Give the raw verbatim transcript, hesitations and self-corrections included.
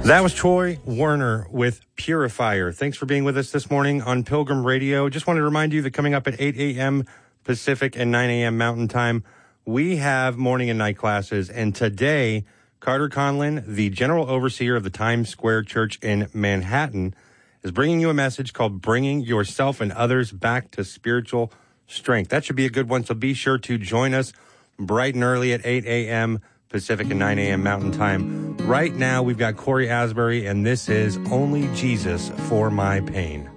That was Troy Werner with Purifier. Thanks for being with us this morning on Pilgrim Radio. Just wanted to remind you that coming up at eight a.m. Pacific and nine a.m. Mountain Time, we have morning and night classes. And today, Carter Conlin, the general overseer of the Times Square Church in Manhattan, is bringing you a message called Bringing Yourself and Others Back to Spiritual Strength. That should be a good one, so be sure to join us bright and early at eight a.m. Pacific and nine a.m. Mountain Time. Right now, we've got Corey Asbury, and this is Only Jesus for My Pain.